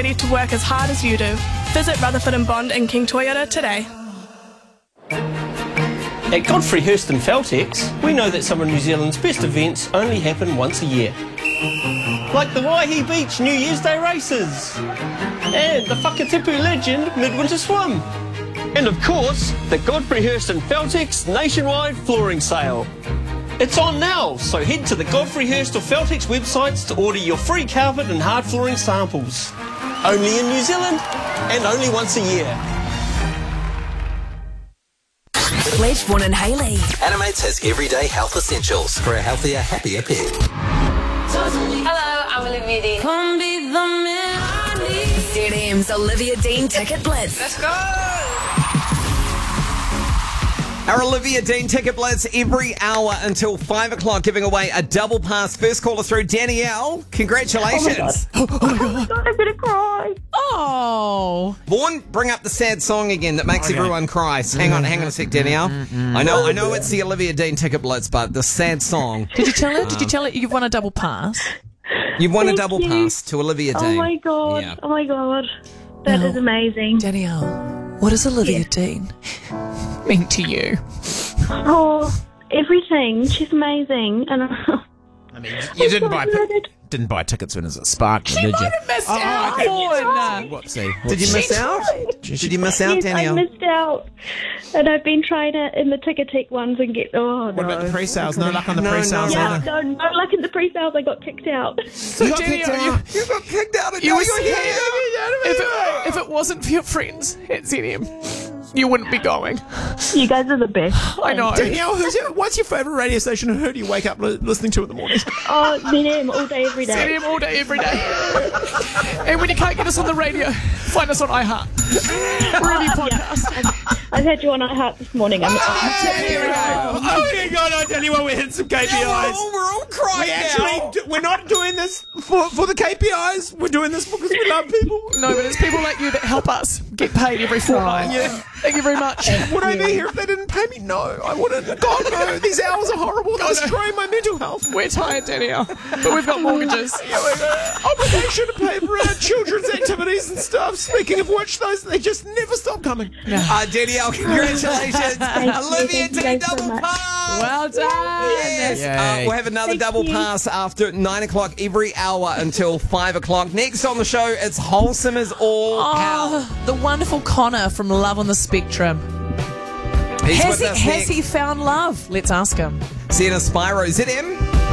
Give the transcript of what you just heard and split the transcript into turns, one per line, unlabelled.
opportunity to work as hard as you do. Visit Rutherford and Bond and King Toyota today.
At Godfrey Hirst and Feltex, we know that some of New Zealand's best events only happen once a year. Like the Waihi Beach New Year's Day races, and the Whakatipu Legend Midwinter Swim, and of course, the Godfrey Hirst and Feltex nationwide flooring sale. It's on now, so head to the Godfrey Hirst or Feltex websites to order your free carpet and hard flooring samples. Only in New Zealand, and only once a year.
Ledgeborn and Haley.
Animates has everyday health essentials for a healthier, happier pet.
Hello, I'm Olivia Dean.
Come be the man I need. ZM's Olivia Dean Ticket Blitz.
Let's go!
Our Olivia Dean Ticket Blitz every hour until 5 o'clock, giving away a double pass. First caller through, Danielle. Congratulations.
Oh my God, I'm going to cry.
Oh.
Vaughan, bring up the sad song again that makes everyone cry. Hang on a sec, Danielle. I know it's the Olivia Dean Ticket Blitz, but the sad song.
Did you tell her? Did you tell her you've won a double pass?
You've won a
Thank
double
you.
pass to Olivia Dean.
Oh my God.
Yeah.
Oh my God. That is amazing.
Danielle, what does Olivia Dean mean to you?
Oh, everything. She's amazing. And
I mean, you didn't buy tickets when it was at Sparkman, did you?
Missed out. Vaughan.
Whoopsie.
Did you miss out? Did you miss out,
yes,
Danielle?
I missed out. And I've been trying to in the Ticketek ones and get. Oh no.
What about the pre-sales? No luck on the
No,
pre-sales
no.
either.
No luck in the pre-sales. I got kicked out.
So
You got kicked
Danielle,
out.
You got kicked out of
you were
your
here.
hair.
If it wasn't for your friends at ZM, you wouldn't be going.
You guys are the best.
I know.
Danielle, what's your favourite radio station and who do you wake up listening to in the morning?
Oh, ZM all day, every day.
ZM all day, every day. And when you can't get us on the radio, find us on iHeart. Wherever you podcast.
I've had you on iHeart this morning.
Oh my God, I tell you what, we're hitting some KPIs.
We're all crying
We're not doing this for the KPIs. We're doing this because we love people.
No, but it's people like you that help us get paid every fortnight.
Yeah.
Thank you very much.
Would I be here if they didn't pay me? No, I wouldn't. God, no. These hours are horrible. They're destroying my mental health.
We're tired, Danielle, but we've got mortgages.
Obligation to pay for our children's activities and stuff. Speaking of which, they just never stop coming.
Danielle, congratulations. Olivia
Thank you
Dean
guys so
double
much.
pass.
Well done.
Yes.
Yay.
We'll have another
Thank
double
you.
pass after 9 o'clock every hour until 5 o'clock. Next on the show, it's Wholesome as All Hell.
Oh, the wonderful Connor from Love on the Spectrum.
He's
Has
with us
he
next.
found love? Let's ask him.
Sienna Spyro, ZM.